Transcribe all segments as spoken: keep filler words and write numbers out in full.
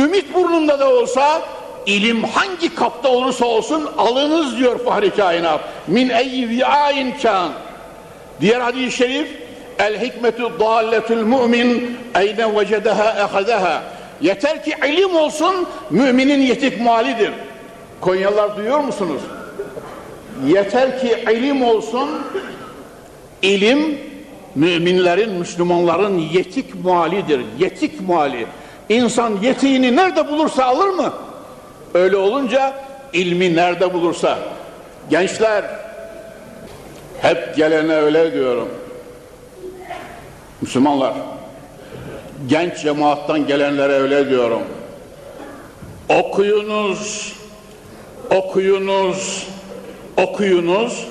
ümit burnunda da olsa, ilim hangi kapta olursa olsun alınız diyor Fahri Kainat. Min eyyi vi'ain kan. Diğer hadis-i şerif, el hikmetu dalletul mu'min eyne vecedeha ehadaha. Yeter ki ilim olsun, müminin yetik malidir. Konyalılar duyuyor musunuz? Yeter ki ilim olsun, ilim müminlerin, Müslümanların yetik malidir. Yetik mali. İnsan yetiğini nerede bulursa alır mı? Öyle olunca ilmi nerede bulursa. Gençler, hep gelene öyle diyorum. Müslümanlar, genç cemaattan gelenlere öyle diyorum. Okuyunuz, okuyunuz, okuyunuz.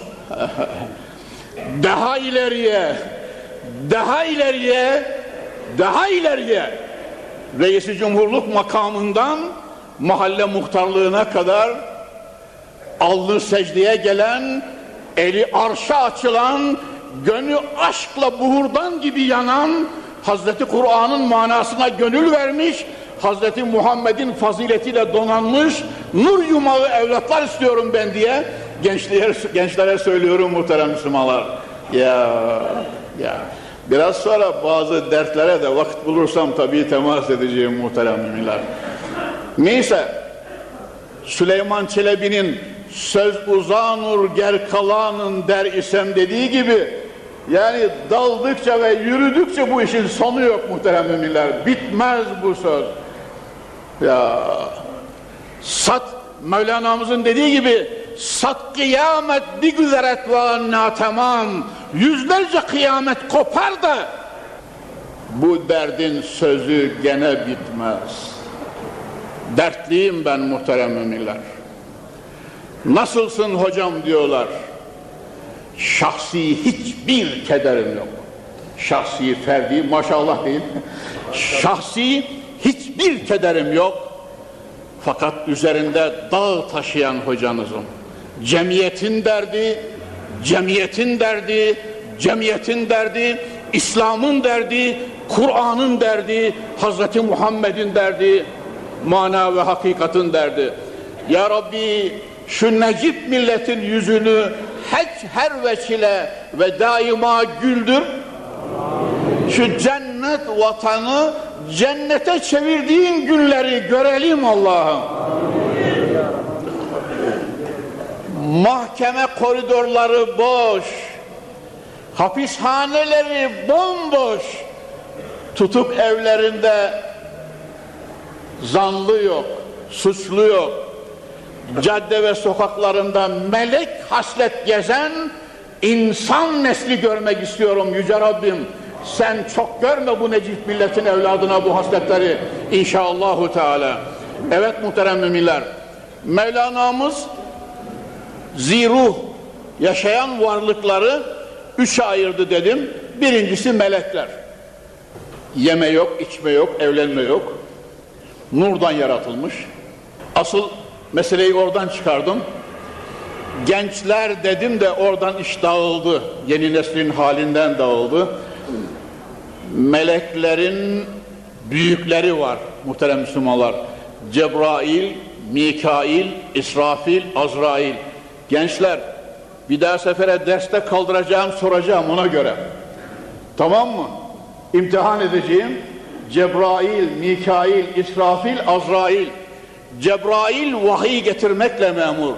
Daha ileriye, daha ileriye, daha ileriye. Reis-i Cumhurluk makamından mahalle muhtarlığına kadar alnı secdeye gelen, eli arşa açılan, gönlü aşkla buhurdan gibi yanan, Hazreti Kur'an'ın manasına gönül vermiş, Hazreti Muhammed'in faziletiyle donanmış nur yumağı evlatlar istiyorum ben diye gençlere, gençlere söylüyorum muhterem Müslümanlar. Ya ya biraz sonra bazı dertlere de vakit bulursam tabii temas edeceğim muhterem müminler. Neyse, Süleyman Çelebi'nin söz uzanur ger kalanın der isem dediği gibi, yani daldıkça ve yürüdükçe bu işin sonu yok muhterem müminler. Bitmez bu söz. Ya sat, Mevlana'mızın dediği gibi, sat kıyamet bir güzeret ve anna tamam, yüzlerce kıyamet kopar da bu derdin sözü gene bitmez. Dertliyim ben muhterem müminler. Nasılsın hocam diyorlar. Şahsi hiçbir kederim yok. Şahsi, ferdi, maşallah değil. Şahsi hiçbir kederim yok. Fakat üzerinde dağ taşıyan hocanızım. Cemiyetin derdi, cemiyetin derdi, cemiyetin derdi, İslam'ın derdi, Kur'an'ın derdi, Hazreti Muhammed'in derdi, mana ve hakikatin derdi. Ya Rabbi, şu Necip milletin yüzünü hiç her veçile ve daima güldür. Şu cennet vatanı cennete çevirdiğin günleri görelim Allah'ım. Mahkeme koridorları boş, hapishaneleri bomboş, tutuk evlerinde zanlı yok, suçlu yok. Cadde ve sokaklarında melek haslet gezen insan nesli görmek istiyorum Yüce Rabbim. Sen çok görme bu Necip milletin evladına bu hasletleri inşallahü teala. Evet muhterem müminler, Mevlana'mız ziruh yaşayan varlıkları üçe ayırdı dedim. Birincisi melekler. Yeme yok, içme yok, evlenme yok. Nurdan yaratılmış. Asıl meseleyi oradan çıkardım. Gençler dedim de oradan iş dağıldı. Yeni neslin halinden dağıldı. Meleklerin büyükleri var muhterem Müslümanlar. Cebrail, Mikail, İsrafil, Azrail. Gençler, bir daha sefere derste kaldıracağım, soracağım ona göre. Tamam mı? İmtihan edeceğim. Cebrail, Mikail, İsrafil, Azrail. Cebrail vahiy getirmekle memur.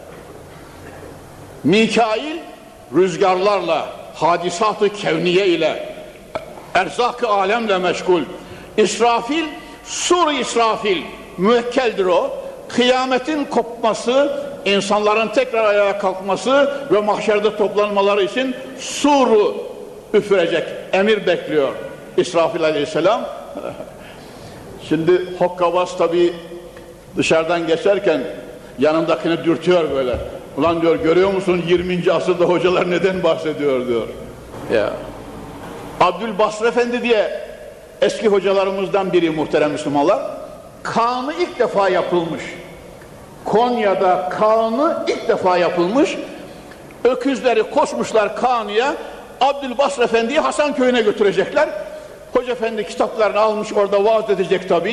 Mikail rüzgarlarla, hadisat-ı kevniye ile, erzak-ı alemle meşgul. İsrafil, sur-i İsrafil, müvekkeldir o. Kıyametin kopması, insanların tekrar ayağa kalkması ve mahşerde toplanmaları için suru üfürecek, emir bekliyor İsrafil aleyhisselam. Şimdi hokkabaz tabi dışarıdan geçerken yanındakini dürtüyor böyle. Ulan diyor, görüyor musun yirminci asırda hocalar neden bahsediyor diyor. Ya. Abdülbasır Efendi diye eski hocalarımızdan biri muhterem Müslümanlar. Kanı ilk defa yapılmış. Konya'da kanı ilk defa yapılmış. Öküzleri koşmuşlar Kanı'ya. Abdülbasır Efendi'yi Hasanköy'üne götürecekler. Hoca Efendi kitaplarını almış, orada vaaz edecek tabii.